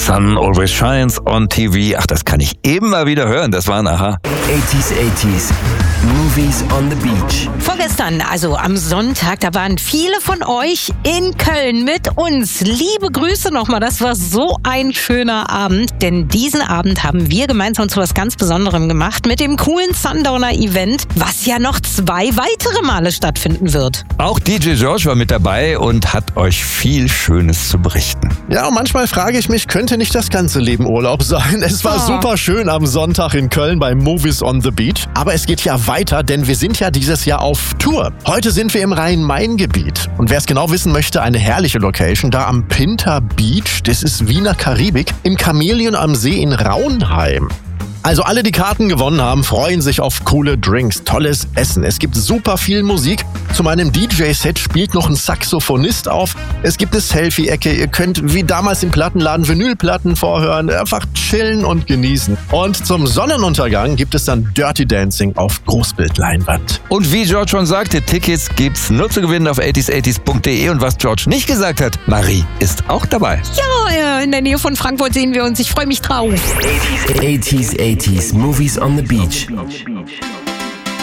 Sun always shines on TV. Ach, das kann ich eben mal wieder hören. Das war ein Aha. 80s, Movies on the Beach. Vorgestern, also am Sonntag, da waren viele von euch in Köln mit uns. Liebe Grüße nochmal, das war so ein schöner Abend, denn diesen Abend haben wir gemeinsam zu was ganz Besonderem gemacht mit dem coolen Sundowner-Event, was ja noch 2 weitere Male stattfinden wird. Auch DJ George war mit dabei und hat euch viel Schönes zu berichten. Ja, und manchmal frage ich mich, könnte nicht das ganze Leben Urlaub sein? Es war super schön am Sonntag in Köln bei Movies on the Beach. Aber es geht ja weiter, denn wir sind ja dieses Jahr auf Tour. Heute sind wir im Rhein-Main-Gebiet. Und wer es genau wissen möchte, eine herrliche Location da am Pinter Beach. Das ist Wiener Karibik im Chamäleon am See in Raunheim. Also alle, die Karten gewonnen haben, freuen sich auf coole Drinks, tolles Essen. Es gibt super viel Musik. Zu meinem DJ-Set spielt noch ein Saxophonist auf. Es gibt eine Selfie-Ecke. Ihr könnt wie damals im Plattenladen Vinylplatten vorhören, einfach chillen und genießen. Und zum Sonnenuntergang gibt es dann Dirty Dancing auf Großbildleinwand. Und wie George schon sagte, Tickets gibt's nur zu gewinnen auf 80s80s.de. Und was George nicht gesagt hat, Marie ist auch dabei. Ja, in der Nähe von Frankfurt sehen wir uns. Ich freue mich drauf. 80s, Movies on the Beach.